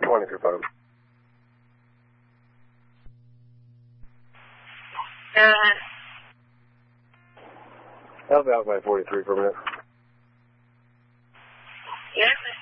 20 if you're bottom. I'll be out by 43 for a minute. Yes.